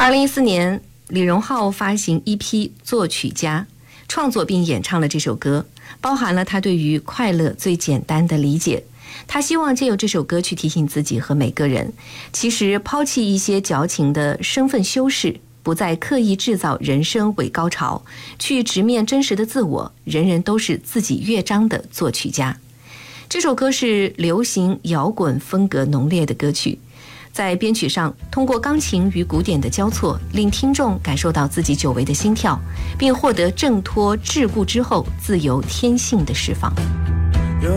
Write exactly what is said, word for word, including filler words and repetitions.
二零一四年，李荣浩发行 E P《作曲家》，创作并演唱了这首歌，包含了他对于快乐最简单的理解。他希望借由这首歌去提醒自己和每个人，其实抛弃一些矫情的身份修饰，不再刻意制造人生伪高潮，去直面真实的自我，人人都是自己乐章的作曲家。这首歌是流行摇滚风格浓烈的歌曲，在编曲上通过钢琴与鼓点的交错，令听众感受到自己久违的心跳，并获得挣脱桎梏之后自由天性的释放。